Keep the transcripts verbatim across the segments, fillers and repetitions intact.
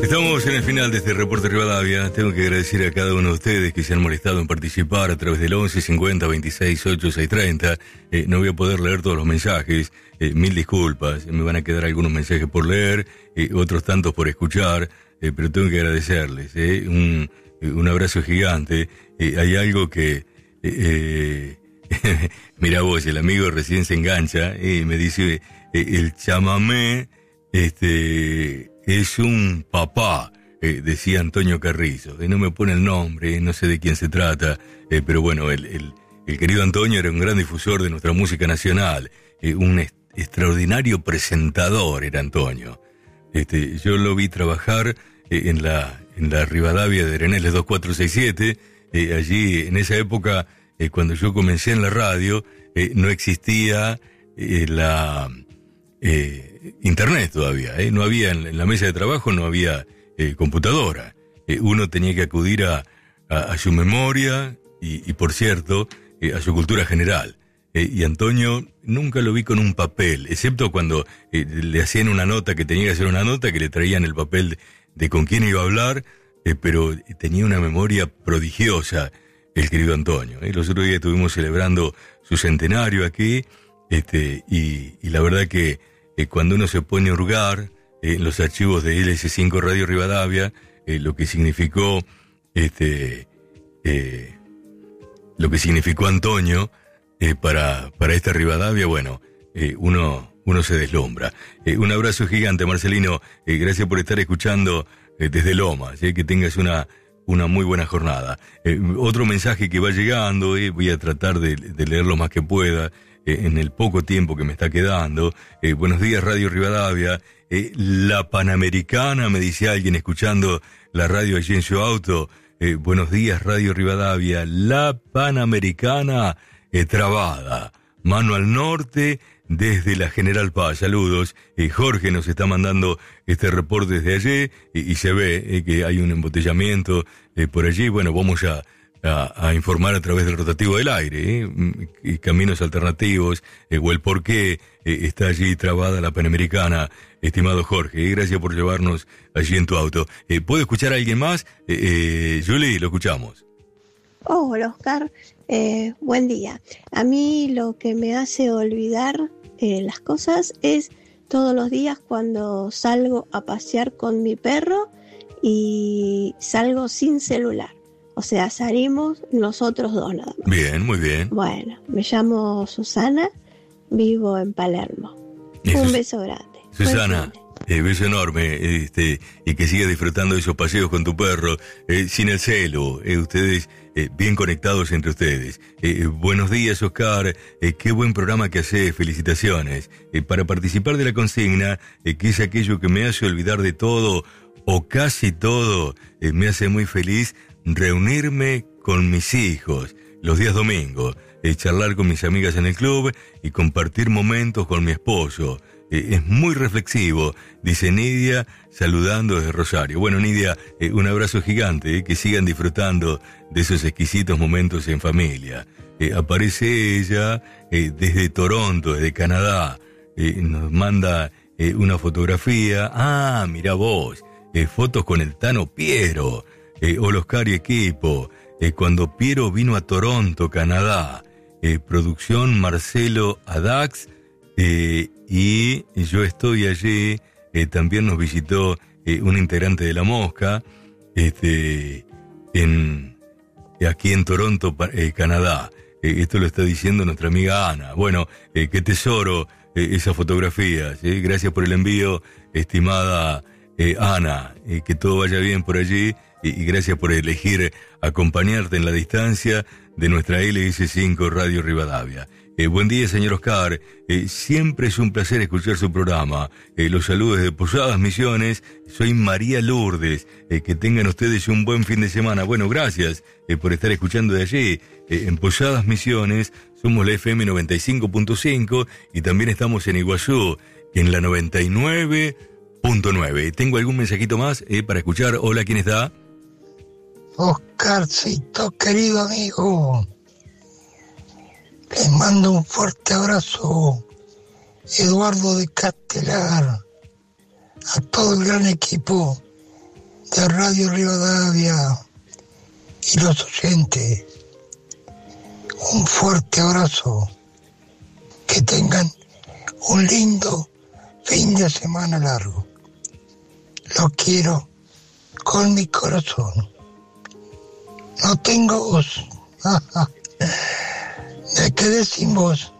Estamos en el final de este reporte Rivadavia. Tengo que agradecer a cada uno de ustedes que se han molestado en participar a través del once cincuenta veintiséis ocho seis treinta. Eh, no voy a poder leer todos los mensajes. Eh, mil disculpas. Me van a quedar algunos mensajes por leer, eh, otros tantos por escuchar, eh, pero tengo que agradecerles. Eh, un, un abrazo gigante. Eh, hay algo que... Eh, eh, mira vos, el amigo recién se engancha y eh, me dice, eh, el chamamé este, es un papá, eh, decía Antonio Carrizo. Eh, no me pone el nombre, eh, no sé de quién se trata, eh, pero bueno, el, el, el querido Antonio era un gran difusor de nuestra música nacional, eh, un est- extraordinario presentador era Antonio. Este, yo lo vi trabajar eh, en la en la Rivadavia de Arenales dos cuatro seis siete, eh, allí en esa época, eh, cuando yo comencé en la radio, eh, no existía eh, la eh, internet todavía, eh, no había en, en la mesa de trabajo, no había eh, computadora, eh, uno tenía que acudir a, a, a su memoria y, y por cierto, eh, a su cultura general. Eh, y Antonio nunca lo vi con un papel, excepto cuando eh, le hacían una nota, que tenía que hacer una nota, que le traían el papel de, de con quién iba a hablar, eh, pero tenía una memoria prodigiosa el querido Antonio. Eh. Los otros días estuvimos celebrando su centenario aquí, este, y, y la verdad que eh, cuando uno se pone a hurgar eh, en los archivos de L S cinco Radio Rivadavia, eh, lo que significó, este, eh, lo que significó Antonio, Eh, para, para esta Rivadavia, bueno, eh, uno, uno se deslumbra. Eh, un abrazo gigante, Marcelino, eh, gracias por estar escuchando eh, desde Lomas, eh, que tengas una, una muy buena jornada. Eh, otro mensaje que va llegando, eh, voy a tratar de, de leer lo más que pueda eh, en el poco tiempo que me está quedando. Eh, buenos días, Radio Rivadavia. Eh, la Panamericana, me dice alguien escuchando la radio allí en su auto. Eh, buenos días, Radio Rivadavia. La Panamericana Eh, trabada, mano al norte desde la General Paz. Saludos. Eh, Jorge nos está mandando este reporte desde allí y, y se ve eh, que hay un embotellamiento eh, por allí. Bueno, vamos a, a, a informar a través del rotativo del aire, eh, y caminos alternativos eh, o el por qué eh, está allí trabada la Panamericana, estimado Jorge. Eh, gracias por llevarnos allí en tu auto. Eh, ¿Puedo escuchar a alguien más? Eh, eh, Julie, lo escuchamos. Hola, Oscar. Eh, buen día. A mí lo que me hace olvidar eh, las cosas es todos los días cuando salgo a pasear con mi perro y salgo sin celular. O sea, salimos nosotros dos nada más. Bien, muy bien. Bueno, me llamo Susana, vivo en Palermo. Eso, un beso grande. Susana, eh, beso enorme, este, y que sigas disfrutando de esos paseos con tu perro, eh, sin el celu, eh, ustedes eh, bien conectados entre ustedes. Eh, buenos días, Oscar, eh, qué buen programa que haces, felicitaciones. Eh, para participar de la consigna, eh, que es aquello que me hace olvidar de todo, o casi todo, eh, me hace muy feliz reunirme con mis hijos los días domingos, eh, charlar con mis amigas en el club y compartir momentos con mi esposo. Eh, es muy reflexivo, dice Nidia, saludando desde Rosario. Bueno, Nidia, eh, un abrazo gigante, eh, que sigan disfrutando de esos exquisitos momentos en familia. Eh, aparece ella eh, desde Toronto, desde Canadá, eh, nos manda eh, una fotografía. Ah, mira vos, eh, fotos con el Tano Piero. Eh, hola, Oscar y equipo. Eh, cuando Piero vino a Toronto, Canadá, eh, producción Marcelo Adax, eh, y yo estoy allí. Eh, también nos visitó eh, un integrante de La Mosca, este, en, aquí en Toronto, eh, Canadá. Eh, esto lo está diciendo nuestra amiga Ana. Bueno, eh, qué tesoro eh, esas fotografías. Eh. Gracias por el envío, estimada eh, Ana. Eh, que todo vaya bien por allí. Y gracias por elegir acompañarte en la distancia de nuestra L S cinco Radio Rivadavia. Eh, buen día, señor Oscar. Eh, siempre es un placer escuchar su programa. Eh, los saludos desde Posadas Misiones. Soy María Lourdes. Eh, que tengan ustedes un buen fin de semana. Bueno, gracias eh, por estar escuchando de allí. Eh, en Posadas Misiones somos la F M noventa y cinco punto cinco y también estamos en Iguazú en la noventa y nueve punto nueve. ¿Tengo algún mensajito más eh, para escuchar? Hola, ¿quién está? Oscarcito, querido amigo, les mando un fuerte abrazo. Eduardo de Castelar, a todo el gran equipo de Radio Rivadavia y los oyentes, un fuerte abrazo. Que tengan un lindo fin de semana largo. Lo quiero con mi corazón. No tengo voz. Me quedé sin voz.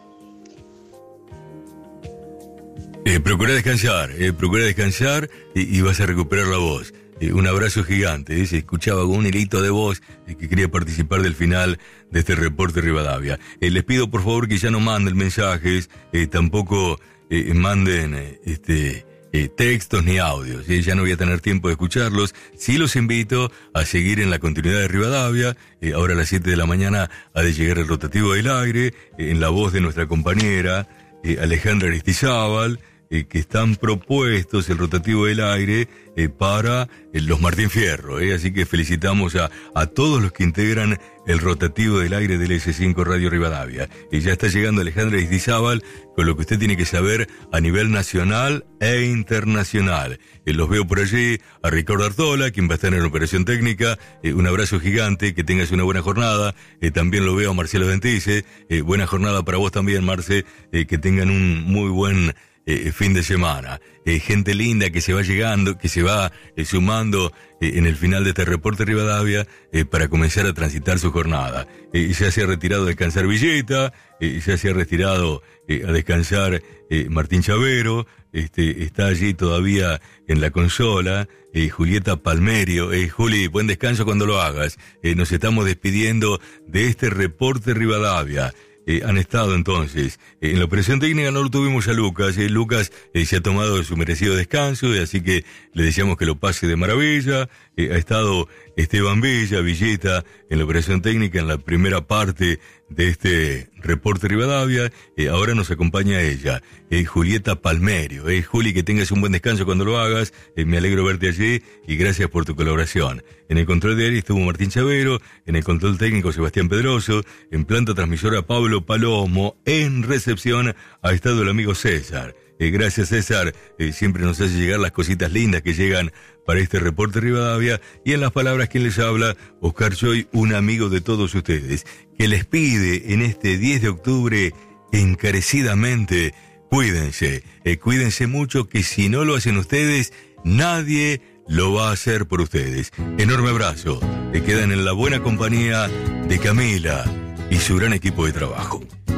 Eh, procura descansar, eh, procura descansar y, y vas a recuperar la voz. Eh, un abrazo gigante, eh, se escuchaba con un hilito de voz eh, que quería participar del final de este reporte Rivadavia. Eh, les pido por favor que ya no manden mensajes, eh, tampoco eh, manden eh, este eh, textos ni audios, eh, ya no voy a tener tiempo de escucharlos. Sí los invito a seguir en la continuidad de Rivadavia. Eh, ahora a las siete de la mañana ha de llegar el rotativo del aire, eh, en la voz de nuestra compañera eh, Alejandra Aristizábal. Eh, que están propuestos el rotativo del aire eh, para eh, los Martín Fierro, eh, así que felicitamos a, a todos los que integran el rotativo del aire del ese cinco Radio Rivadavia. Y ya está llegando Alejandra Aristizábal con lo que usted tiene que saber a nivel nacional e internacional. Eh, los veo por allí, a Ricardo Artola, quien va a estar en la operación técnica. Eh, un abrazo gigante, que tengas una buena jornada. Eh, también lo veo a Marcelo Dentice. Eh, buena jornada para vos también, Marce. Eh, que tengan un muy buen Eh, fin de semana. Eh, gente linda que se va llegando, que se va eh, sumando eh, en el final de este reporte Rivadavia eh, para comenzar a transitar su jornada. Eh, ya se ha retirado a descansar Villeta, eh, ya se ha retirado eh, a descansar eh, Martín Chavero, este, está allí todavía en la consola, eh, Julieta Palmerio. Eh, Juli, buen descanso cuando lo hagas. Eh, nos estamos despidiendo de este reporte Rivadavia. Eh, han estado entonces eh, en la operación técnica. No lo tuvimos a Lucas. Eh, Lucas eh, se ha tomado su merecido descanso, eh, así que le deseamos que lo pase de maravilla. Eh, ha estado Esteban Villa, Villeta, en la operación técnica en la primera parte de este reporte Rivadavia. Eh, ahora nos acompaña ella, eh, Julieta Palmerio. Eh, Juli, que tengas un buen descanso cuando lo hagas. Eh, me alegro verte allí y gracias por tu colaboración. En el control de aire estuvo Martín Chavero, en el control técnico Sebastián Pedroso, en planta transmisora Pablo Palomo, en recepción ha estado el amigo César. Eh, gracias César, eh, siempre nos hace llegar las cositas lindas que llegan para este reporte Rivadavia, y en las palabras quien les habla, Oscar Choy, un amigo de todos ustedes, que les pide en este diez de octubre encarecidamente, cuídense, eh, cuídense mucho, que si no lo hacen ustedes, nadie lo va a hacer por ustedes. Enorme abrazo, que quedan en la buena compañía de Camila y su gran equipo de trabajo.